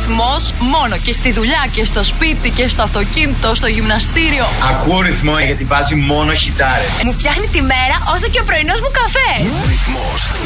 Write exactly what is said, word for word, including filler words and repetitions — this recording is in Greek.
ρυθμός μόνο και στη δουλειά και στο σπίτι και στο αυτοκίνητο, στο γυμναστήριο. Ακούω ρυθμό γιατί βάζει μόνο χιτάρες. Μου φτιάχνει τη μέρα όσο και ο πρωινός μου καφές. Ρυθμός.